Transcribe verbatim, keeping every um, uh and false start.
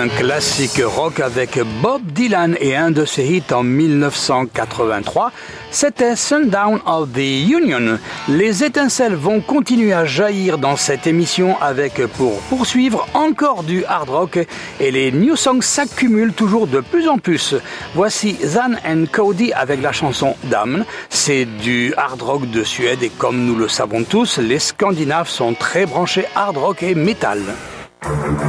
un classique rock avec Bob Dylan et un de ses hits en dix-neuf cent quatre-vingt-trois, c'était Sundown of the Union. Les étincelles vont continuer à jaillir dans cette émission avec, pour poursuivre, encore du hard rock et les new songs s'accumulent toujours de plus en plus. Voici Zan and Cody avec la chanson Damn. C'est du hard rock de Suède et comme nous le savons tous, les Scandinaves sont très branchés hard rock et metal.